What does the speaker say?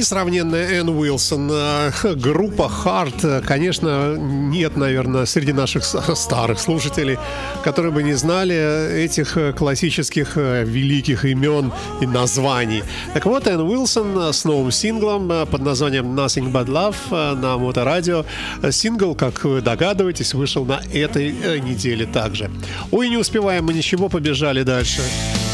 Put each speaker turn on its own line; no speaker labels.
Несравненная Энн Уилсон. Группа Heart, конечно, нет, наверное, среди наших старых слушателей, которые бы не знали этих классических великих имен и названий. Так вот, Энн Уилсон с новым синглом под названием Nothing But Love на Моторадио. Сингл, как вы догадываетесь, вышел на этой неделе также. Ой, не успеваем мы ничего, побежали дальше.